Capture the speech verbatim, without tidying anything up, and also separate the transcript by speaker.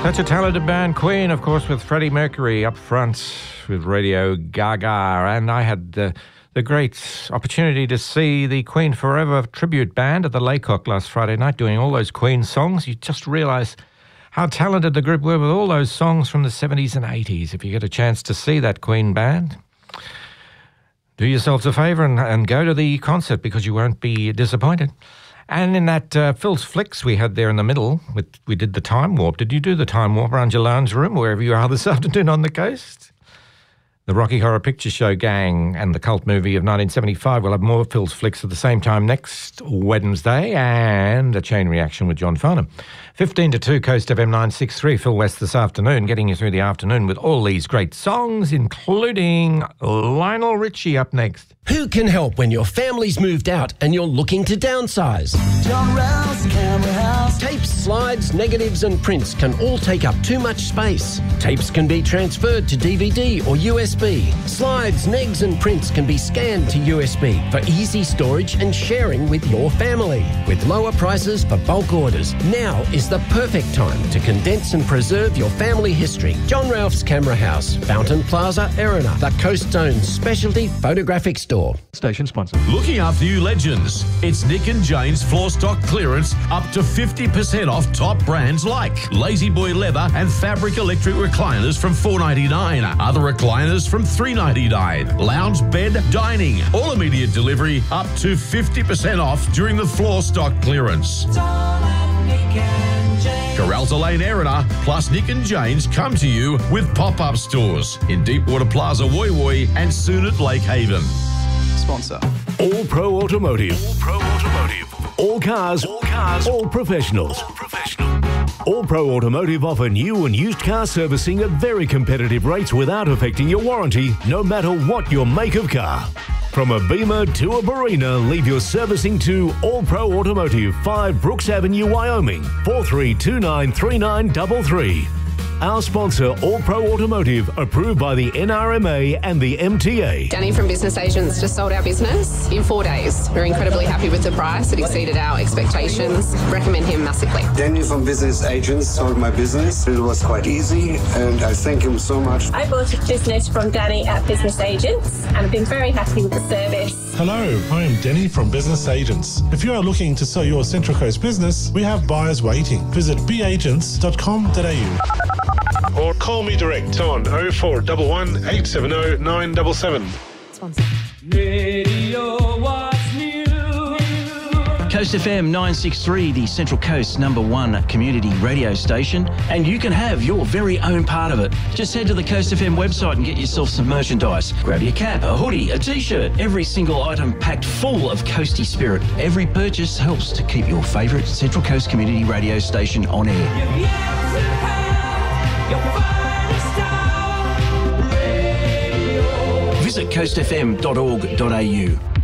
Speaker 1: Such a talented band, Queen, of course, with Freddie Mercury up front with Radio Gaga. And I had the, the great opportunity to see the Queen Forever tribute band at the Laycock last Friday night doing all those Queen songs. You just realise how talented the group were with all those songs from the seventies and eighties. If you get a chance to see that Queen band, do yourselves a favour and, and go to the concert because you won't be disappointed. And in that uh, Phil's Flicks we had there in the middle, with, we did the Time Warp. Did you do the Time Warp around your lounge room, wherever you are this afternoon on the coast? The Rocky Horror Picture Show gang and the cult movie of nineteen seventy-five. We'll have more Phil's Flicks at the same time next Wednesday, and a chain reaction with John Farnham. fifteen to two, Coast F M nine sixty-three, Phil West this afternoon, getting you through the afternoon with all these great songs, including Lionel Richie up next.
Speaker 2: Who can help when your family's moved out and you're looking to downsize?
Speaker 3: John Ralph's Camera House.
Speaker 2: Tapes, slides, negatives and prints can all take up too much space. Tapes can be transferred to D V D or U S B. Slides, negs and prints can be scanned to U S B for easy storage and sharing with your family. With lower prices for bulk orders, now is the perfect time to condense and preserve your family history. John Ralph's Camera House, Fountain Plaza, Erina, the Coast Zone's specialty photographic store.
Speaker 4: Station sponsor.
Speaker 5: Looking after you legends. It's Nick and Jane's floor stock clearance up to fifty percent off top brands like Lazy Boy Leather and Fabric Electric recliners from four ninety-nine. Other recliners from three ninety-nine. Lounge bed, dining. All immediate delivery up to fifty percent off during the floor stock clearance. Caralta Lane Erina plus Nick and Jane's come to you with pop-up stores in Deepwater Plaza, Woy Woy, and soon at Lake Haven.
Speaker 6: Sponsor.
Speaker 7: All Pro Automotive.
Speaker 6: All Pro Automotive.
Speaker 7: All cars.
Speaker 6: All cars.
Speaker 7: All professionals.
Speaker 6: All professional.
Speaker 7: All Pro Automotive offer new and used car servicing at very competitive rates without affecting your warranty, no matter what your make of car. From a Beamer to a Barina, leave your servicing to All Pro Automotive, five Brooks Avenue, Wyoming, four three two nine three nine three three. Our sponsor, All Pro Automotive, approved by the N R M A and the M T A.
Speaker 8: Danny from Business Agents just sold our business in four days. We're incredibly happy with the price. It exceeded our expectations. Recommend him massively.
Speaker 9: Danny from Business Agents sold my business. It was quite easy, and I thank him so much.
Speaker 10: I bought a business from Danny at Business Agents, and I've been very happy with the service.
Speaker 11: Hello, I am Danny from Business Agents. If you are looking to sell your Central Coast business, we have buyers waiting. Visit b agents dot com dot a u. Or call me direct on oh four one one, eight seven oh, nine seven seven.
Speaker 3: Sponsor. Radio What's New.
Speaker 4: Coast F M nine sixty-three, the Central Coast's number one community radio station, and you can have your very own part of it. Just head to the Coast F M website and get yourself some merchandise. Grab your cap, a hoodie, a t-shirt, every single item packed full of coasty spirit. Every purchase helps to keep your favourite Central Coast community radio station on air. Visit coast f m dot org dot a u.